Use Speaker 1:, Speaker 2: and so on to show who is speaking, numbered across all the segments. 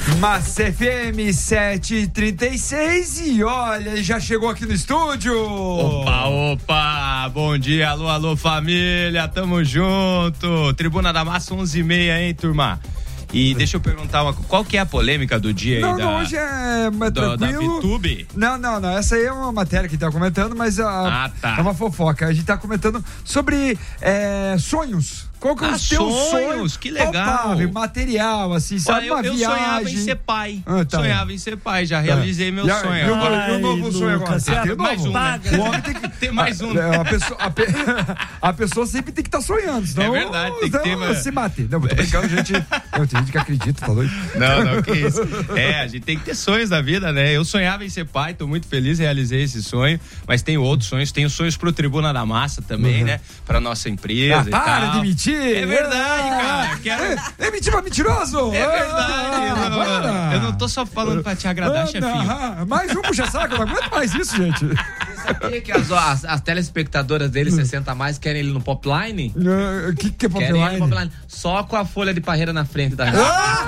Speaker 1: Massa FM 7h36 e olha, já chegou aqui no estúdio.
Speaker 2: Opa, bom dia, alô família, tamo junto. Tribuna da Massa 11h30, hein, turma? E deixa eu perguntar qual que é a polêmica do dia aí?
Speaker 1: Não, hoje é tranquilo.
Speaker 2: Da VTube?
Speaker 1: Não, essa aí é uma matéria que a gente tá comentando, mas
Speaker 2: tá.
Speaker 1: É uma fofoca. A gente tá comentando sobre sonhos. Qual que é o teu sonho?
Speaker 2: Que legal.
Speaker 1: Palpável, material, assim, sabe? Uma viagem.
Speaker 2: Eu sonhava em ser pai. Sonhava em ser pai, já realizei meu sonho.
Speaker 1: E o novo sonho agora?
Speaker 2: Tem mais um, né?
Speaker 1: O homem tem que ter mais um. A pessoa sempre tem que estar sonhando, senão,
Speaker 2: é verdade, tem que ter,
Speaker 1: se mate. Não, tô brincando, gente. Tem gente que acredita, tá doido?
Speaker 2: Não, que isso. A gente tem que ter sonhos na vida, né? Eu sonhava em ser pai, tô muito feliz, realizei esse sonho, mas tenho outros sonhos, tenho sonhos pro Tribuna da Massa também, né? Pra nossa empresa e tal.
Speaker 1: Para de mentir!
Speaker 2: É verdade, cara.
Speaker 1: É mentira, mentiroso!
Speaker 2: É verdade. Eu não tô só falando pra te agradar, chefinho.
Speaker 1: Mais um puxa-saco, eu não aguento mais isso, gente.
Speaker 3: Sabia que as telespectadoras dele, 60 a mais, querem ele no Popline?
Speaker 1: O que é Popline?
Speaker 3: Querem ele no Popline. Só com a folha de parreira na frente da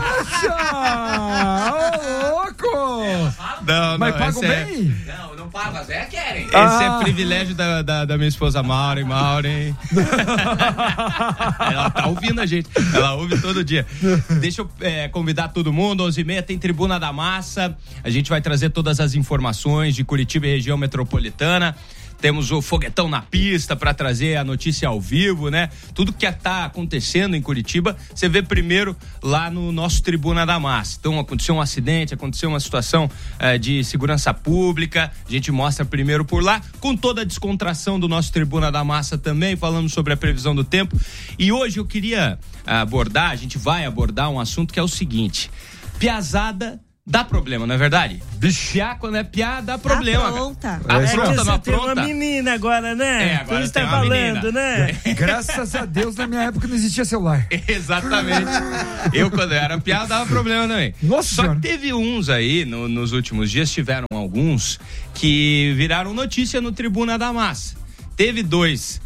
Speaker 1: louco!
Speaker 2: Não,
Speaker 1: mas pagam bem?
Speaker 3: Não pago, as velhas querem.
Speaker 2: Esse é privilégio da minha esposa Maureen. Ela tá ouvindo a gente, ela ouve todo dia. Deixa eu convidar todo mundo, 11h30 tem Tribuna da Massa, a gente vai trazer todas as informações de Curitiba e região metropolitana. Temos o Foguetão na Pista para trazer a notícia ao vivo, né? Tudo que tá acontecendo em Curitiba, você vê primeiro lá no nosso Tribuna da Massa. Então, aconteceu um acidente, aconteceu uma situação de segurança pública, a gente mostra primeiro por lá, com toda a descontração do nosso Tribuna da Massa também, falando sobre a previsão do tempo. E hoje eu queria a gente vai abordar um assunto que é o seguinte: piazada dá problema, não é verdade? Piá, quando é piá, dá problema.
Speaker 4: Apronta.
Speaker 2: Não apronta?
Speaker 5: Tem uma menina agora, né?
Speaker 2: Agora
Speaker 5: você
Speaker 2: tem
Speaker 5: tá
Speaker 2: uma
Speaker 5: falando,
Speaker 2: menina,
Speaker 5: né?
Speaker 1: Graças a Deus, na minha época não existia celular.
Speaker 2: Exatamente. Eu, quando era piá, dava problema também.
Speaker 1: Nossa
Speaker 2: Só
Speaker 1: senhora.
Speaker 2: que teve uns aí, nos últimos dias, tiveram alguns que viraram notícia no Tribuna da Massa. Teve dois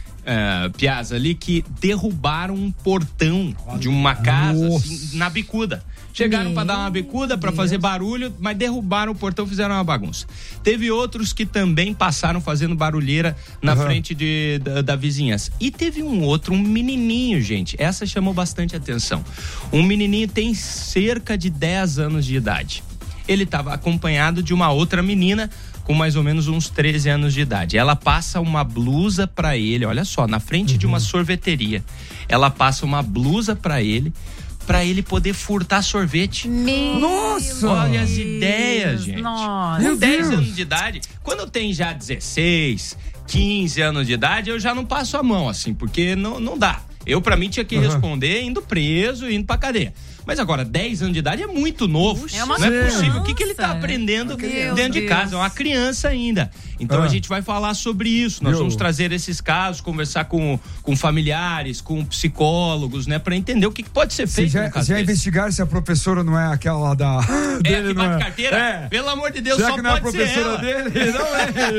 Speaker 2: piás ali que derrubaram um portão de uma casa assim, na bicuda. Chegaram para dar uma bicuda, para fazer barulho, mas derrubaram o portão, fizeram uma bagunça. Teve outros que também passaram fazendo barulheira na frente da vizinhança. E teve um menininho, gente. Essa chamou bastante atenção. Um menininho tem cerca de 10 anos de idade. Ele estava acompanhado de uma outra menina com mais ou menos uns 13 anos de idade. Ela passa uma blusa para ele, olha só, na frente de uma sorveteria. Ela passa uma blusa para ele poder furtar sorvete.
Speaker 1: Nossa!
Speaker 2: Olha as ideias, gente.
Speaker 4: Nossa.
Speaker 2: Com 10 anos de idade, quando tem já 16, 15 anos de idade, eu já não passo a mão, assim, porque não dá. Eu, pra mim, tinha que responder indo preso, indo pra cadeia. Mas agora, 10 anos de idade é muito novo. Não é possível. O que ele tá aprendendo dentro de casa? É uma criança ainda. Então a gente vai falar sobre isso. Nós vamos trazer esses casos, conversar com familiares, com psicólogos, né? Pra entender o que pode ser feito.
Speaker 1: Já investigaram se a professora não é aquela da.
Speaker 2: Dele, que bate carteira? Pelo amor de Deus,
Speaker 1: será
Speaker 2: só
Speaker 1: que não
Speaker 2: pode
Speaker 1: é a
Speaker 2: ser ela.
Speaker 1: professora dele? Não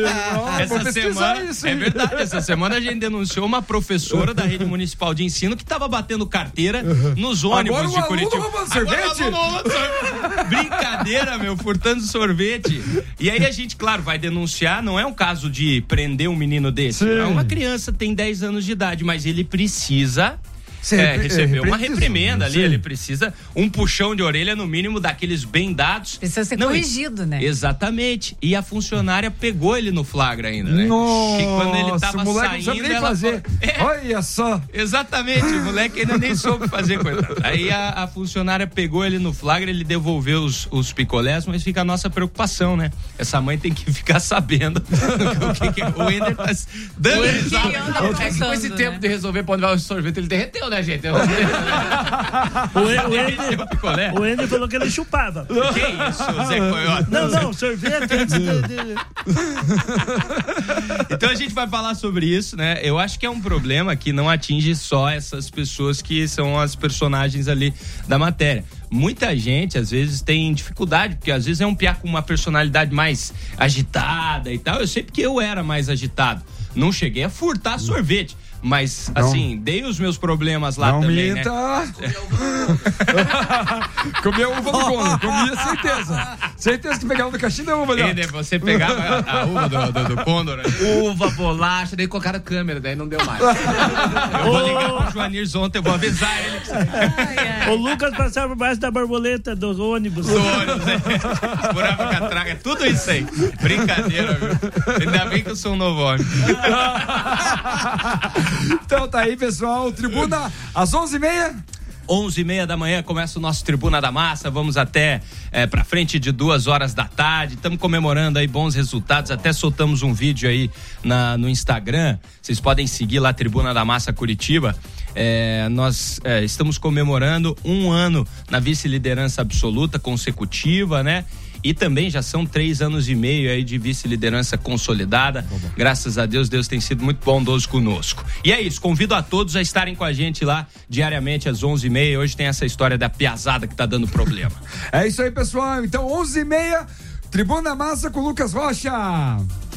Speaker 1: é.
Speaker 2: Essa semana, isso, é verdade. Essa semana a gente denunciou uma professora da rede municipal de ensino que tava batendo carteira nos ônibus de Curitiba.
Speaker 1: Sorvete?
Speaker 2: Brincadeira, furtando sorvete. E aí a gente, claro, vai denunciar. Não é um caso de prender um menino desse. É uma criança, tem 10 anos de idade, mas ele precisa receber uma reprimenda ali. Ele precisa um puxão de orelha, no mínimo, daqueles bem dados.
Speaker 4: Precisa ser corrigido, né?
Speaker 2: Exatamente. E a funcionária pegou ele no flagra ainda, né?
Speaker 1: Nossa,
Speaker 2: que quando ele tava
Speaker 1: moleque
Speaker 2: saindo,
Speaker 1: nem fazer. Olha só.
Speaker 2: Exatamente, o moleque ainda nem soube fazer coisa. Aí a funcionária pegou ele no flagra, ele devolveu os picolés, mas fica a nossa preocupação, né? Essa mãe tem que ficar sabendo o que é. O Ender tá dando risada.
Speaker 3: Com esse tempo de resolver pra onde vai o sorvete, ele derreteu, né, gente?
Speaker 5: O Ender falou que ele chupava.
Speaker 2: Que isso, Zé Coiota?
Speaker 5: Não, sorvete antes
Speaker 2: Então a gente vai falar sobre isso, né? Eu acho que é um problema que não atinge só essas pessoas que são as personagens ali da matéria. Muita gente, às vezes, tem dificuldade, porque às vezes é um piá com uma personalidade mais agitada e tal. Eu sei porque eu era mais agitado. Não cheguei a furtar sorvete, Mas, assim, dei os meus problemas lá também, né?
Speaker 1: Comia uva do Condor, comia certeza. Certeza que pegava do caixinho da uva ali.
Speaker 2: Você pegava a uva do Condor.
Speaker 3: Uva, bolacha, daí colocaram câmera, daí não deu mais.
Speaker 2: Eu vou ligar pro Joanir ontem, eu vou avisar ele.
Speaker 5: O Lucas passava por baixo da borboleta do ônibus.
Speaker 2: Furava catraca, é tudo isso aí. Brincadeira, viu? Ainda bem que eu sou um novo homem.
Speaker 1: Então tá aí, pessoal. Tribuna às 11h30.
Speaker 2: 11h30 da manhã começa o nosso Tribuna da Massa. Vamos até pra frente de 2h da tarde. Estamos comemorando aí bons resultados. Até soltamos um vídeo aí no Instagram. Vocês podem seguir lá, Tribuna da Massa Curitiba. Nós estamos comemorando 1 ano na vice-liderança absoluta consecutiva, né? E também já são 3 anos e meio aí de vice-liderança consolidada. Graças a Deus, Deus tem sido muito bondoso conosco. E é isso, convido a todos a estarem com a gente lá diariamente às 11h30. Hoje tem essa história da piazada que tá dando problema.
Speaker 1: É isso aí, pessoal. Então, 11h30, Tribuna da Massa com Lucas Rocha.